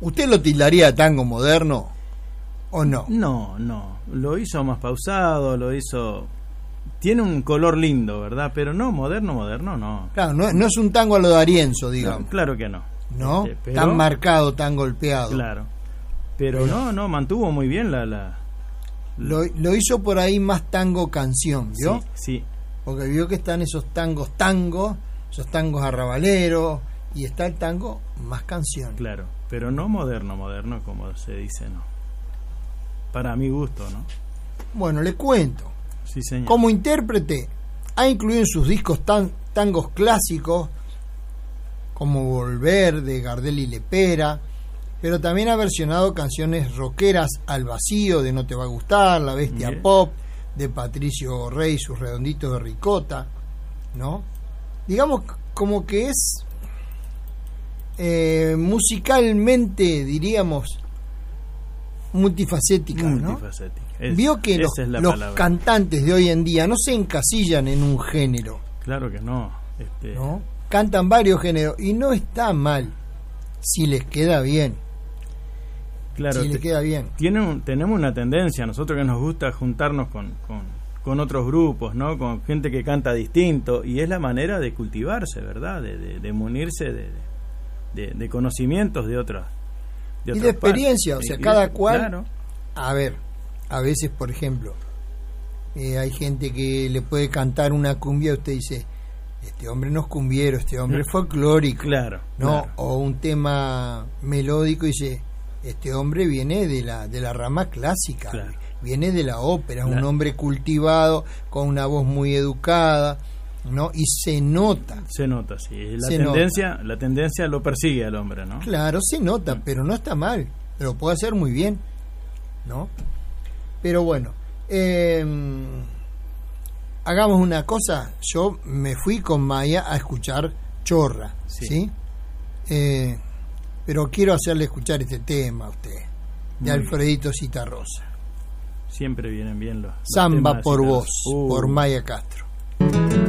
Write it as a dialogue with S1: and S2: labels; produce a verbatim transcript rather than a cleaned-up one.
S1: ¿Usted lo tildaría de tango moderno o no?
S2: No, no. Lo hizo más pausado, lo hizo... Tiene un color lindo, ¿verdad? Pero no, moderno, moderno, no.
S1: Claro, no, no es un tango a lo de Arienzo, digamos.
S2: No, claro que no.
S1: ¿No?
S2: Este, pero,
S1: tan marcado, tan golpeado.
S2: Claro. Pero, pero no, no, mantuvo muy bien la... la, la...
S1: Lo, lo hizo por ahí más tango canción, ¿vio?
S2: Sí, sí.
S1: Porque vio que están esos tangos tangos, esos tangos arrabaleros, y está el tango más canción.
S2: Claro, pero no moderno, moderno como se dice, no. Para mi gusto, ¿no?
S1: Bueno, le cuento.
S2: Sí, señor.
S1: Como intérprete, ha incluido en sus discos tan, tangos clásicos como Volver de Gardel y Lepera, pero también ha versionado canciones rockeras Al Vacío de No Te Va a Gustar, La Bestia Bien. Pop de Patricio Rey y sus Redonditos de Ricota, ¿no? Digamos como que es eh, musicalmente, diríamos, multifacética,
S2: multifacética.
S1: ¿no?
S2: Es,
S1: Vio que los, los cantantes de hoy en día no se encasillan en un género.
S2: Claro que no. Este...
S1: ¿No? Cantan varios géneros y no está mal si les queda bien.
S2: Claro,
S1: si les queda bien.
S2: Tiene un, tenemos una tendencia, nosotros que nos gusta juntarnos con, con, con otros grupos, ¿no? Con gente que canta distinto, y es la manera de cultivarse, ¿verdad? De, de, de munirse de, de, de conocimientos de otras. De
S1: y de experiencia,
S2: partes.
S1: O sea, cada cual.
S2: Claro.
S1: A ver, a veces, por ejemplo, eh, hay gente que le puede cantar una cumbia y usted dice, este hombre no es cumbiero, este hombre es folclórico.
S2: Claro,
S1: ¿no?
S2: Claro.
S1: O un tema melódico y dice, este hombre viene de la de la rama clásica,
S2: claro.
S1: viene de la ópera, es
S2: claro.
S1: un hombre cultivado, con una voz muy educada, ¿no? Y se nota.
S2: Se nota, sí. La
S1: se
S2: tendencia,
S1: nota.
S2: la tendencia lo persigue al hombre, ¿no?
S1: Claro, se nota, pero no está mal, lo puede hacer muy bien, ¿no? Pero bueno, eh, hagamos una cosa. Yo me fui con Maya a escuchar Chorra, ¿sí? ¿sí? Eh, pero quiero hacerle escuchar este tema a usted, de Muy Alfredito Citarrosa.
S2: Siempre vienen bien los, los
S1: Samba por
S2: vos,
S1: vos, uh. por Maya Castro.